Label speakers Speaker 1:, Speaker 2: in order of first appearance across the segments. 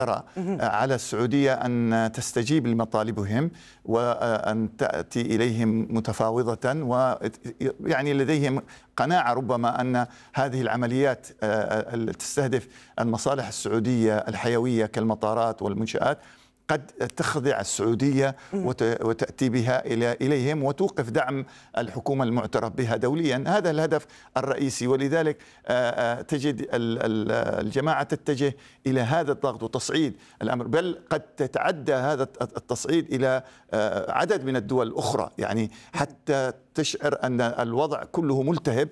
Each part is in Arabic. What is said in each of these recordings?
Speaker 1: على السعودية أن تستجيب لمطالبهم وأن تأتي إليهم متفاوضة، ويعني لديهم قناعة ربما أن هذه العمليات التي تستهدف المصالح السعودية الحيوية كالمطارات والمنشآت قد تخضع السعودية وتأتي بها إليهم وتوقف دعم الحكومة المعترف بها دوليا. هذا الهدف الرئيسي، ولذلك تجد الجماعة تتجه إلى هذا الضغط وتصعيد الأمر، بل قد تتعدى هذا التصعيد إلى عدد من الدول الأخرى، يعني حتى تشعر أن الوضع كله ملتهب.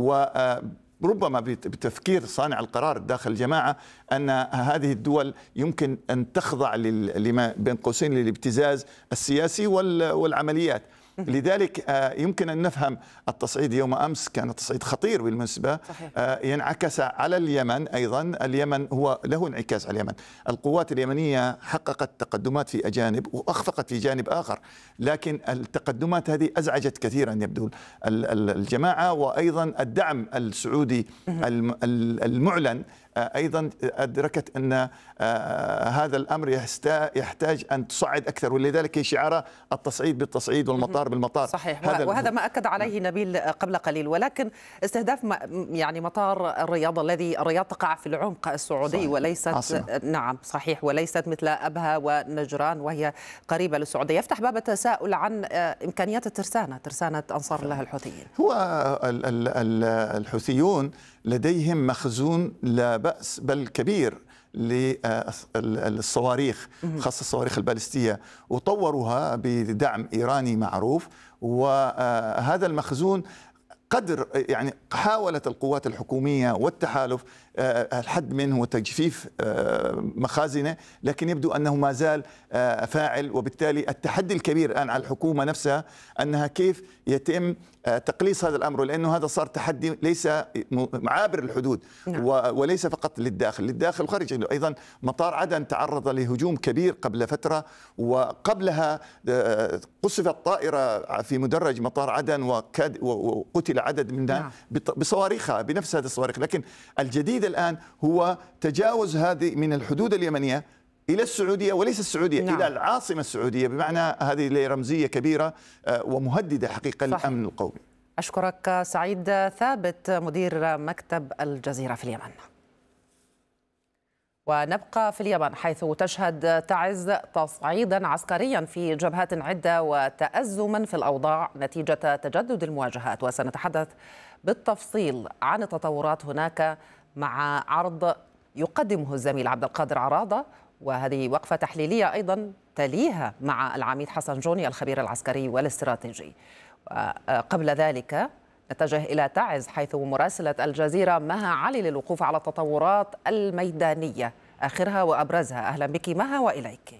Speaker 1: ربما بتفكير صانع القرار داخل الجماعة أن هذه الدول يمكن أن تخضع لما بين قوسين للابتزاز السياسي والعمليات. لذلك يمكن أن نفهم التصعيد يوم أمس كان تصعيد خطير بالمناسبة، ينعكس على اليمن أيضا. اليمن هو له انعكاس على اليمن. القوات اليمنية حققت تقدمات في جانب وأخفقت في جانب آخر، لكن التقدمات هذه أزعجت كثيرا يبدو الجماعة، وأيضا الدعم السعودي المعلن أيضا أدركت أن هذا الأمر يحتاج أن تصعد أكثر، ولذلك شعار التصعيد بالتصعيد والمطار بالمطار.
Speaker 2: صحيح، وهذا ما أكد عليه نبيل قبل قليل. ولكن استهداف يعني مطار الرياض تقع في العمق السعودي، صحيح. وليست عاصمة. نعم صحيح، وليست مثل أبها ونجران وهي قريبة للسعودية. يفتح باب التساؤل عن إمكانيات ترسانة أنصار الله الحوثيين.
Speaker 1: هو الحوثيون لديهم مخزون لا بأس بل كبير للصواريخ، خاصة الصواريخ البالستية، وطوروها بدعم إيراني معروف. وهذا المخزون قدر يعني حاولت القوات الحكومية والتحالف الحد منه وتجفيف مخازنه، لكن يبدو أنه ما زال فاعل. وبالتالي التحدي الكبير الآن على الحكومة نفسها أنها كيف يتم تقليص هذا الأمر، لأنه هذا صار تحدي ليس عابر الحدود وليس فقط للداخل وخارج. أيضا مطار عدن تعرض لهجوم كبير قبل فترة، وقبلها قصفت طائرة في مدرج مطار عدن وقتل عدد منها بصواريخها بنفس هذه الصواريخ. لكن الجديد الآن هو تجاوز هذه من الحدود اليمنية إلى السعودية، وليس السعودية إلى العاصمة السعودية، بمعنى هذه رمزية كبيرة ومهددة حقيقة للأمن القومي.
Speaker 2: أشكرك سعيد ثابت مدير مكتب الجزيرة في اليمن. ونبقى في اليمن، حيث تشهد تعز تصعيدا عسكريا في جبهات عدة وتأزما في الأوضاع نتيجة تجدد المواجهات. وسنتحدث بالتفصيل عن التطورات هناك مع عرض يقدمه الزميل عبد القادر عراضة، وهذه وقفة تحليلية أيضا تليها مع العميد حسن جوني الخبير العسكري والاستراتيجي. قبل ذلك نتجه إلى تعز، حيث مراسلة الجزيرة مها علي للوقوف على التطورات الميدانية آخرها وأبرزها. أهلا بك مها وإليك.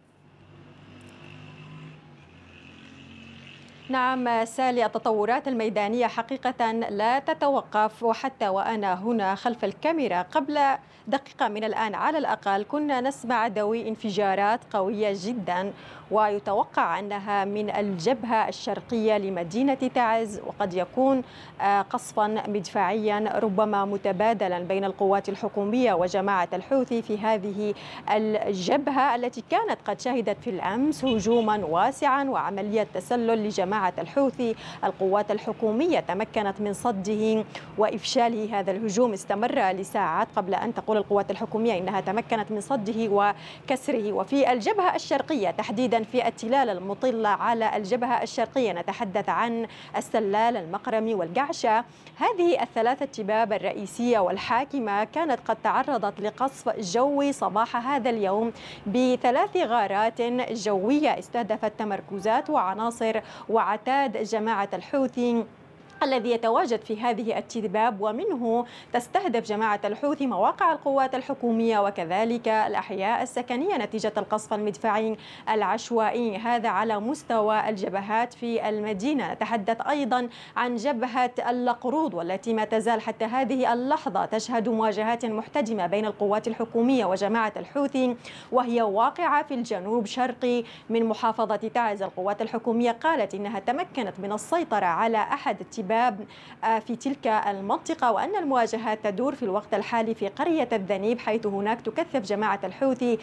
Speaker 3: نعم سالي، التطورات الميدانية حقيقة لا تتوقف، وحتى وأنا هنا خلف الكاميرا قبل دقيقة من الآن على الأقل كنا نسمع دوي انفجارات قوية جدا، ويتوقع أنها من الجبهة الشرقية لمدينة تعز، وقد يكون قصفا مدفعيا ربما متبادلا بين القوات الحكومية وجماعة الحوثي في هذه الجبهة التي كانت قد شهدت في الأمس هجوما واسعا وعملية تسلل لجماعة الحوثي. القوات الحكومية تمكنت من صده وإفشاله. هذا الهجوم استمر لساعات قبل أن تقول القوات الحكومية إنها تمكنت من صده وكسره. وفي الجبهة الشرقية تحديدا في التلال المطلة على الجبهة الشرقية نتحدث عن السلال، المقرمي، والقعشة. هذه الثلاثة تباب الرئيسية والحاكمة كانت قد تعرضت لقصف جوي صباح هذا اليوم ب3 غارات جوية استهدفت تمركزات وعناصر وعتاد جماعة الحوثي الذي يتواجد في هذه التباب، ومنه تستهدف جماعة الحوثي مواقع القوات الحكومية وكذلك الأحياء السكنية نتيجة القصف المدفعي العشوائي. هذا على مستوى الجبهات في المدينة. نتحدث أيضا عن جبهة القرود، والتي ما تزال حتى هذه اللحظة تشهد مواجهات محتدمة بين القوات الحكومية وجماعة الحوثي، وهي واقعة في الجنوب شرقي من محافظة تعز. القوات الحكومية قالت إنها تمكنت من السيطرة على أحد التباب في تلك المنطقة، وأن المواجهات تدور في الوقت الحالي في قرية الذنيب، حيث هناك تكثف جماعة الحوثي